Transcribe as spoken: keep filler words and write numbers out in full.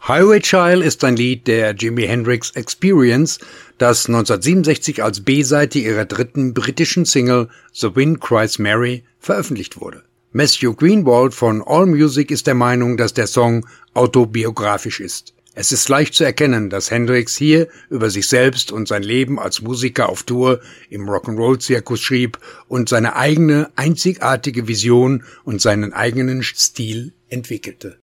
Highway Child ist ein Lied der Jimi Hendrix Experience, das neunzehnhundertsiebenundsechzig als B-Seite ihrer dritten britischen Single The Wind Cries Mary veröffentlicht wurde. Matthew Greenwald von AllMusic ist der Meinung, dass der Song autobiografisch ist. Es ist leicht zu erkennen, dass Hendrix hier über sich selbst und sein Leben als Musiker auf Tour im Rock'n'Roll-Zirkus schrieb und seine eigene, einzigartige Vision und seinen eigenen Stil entwickelte.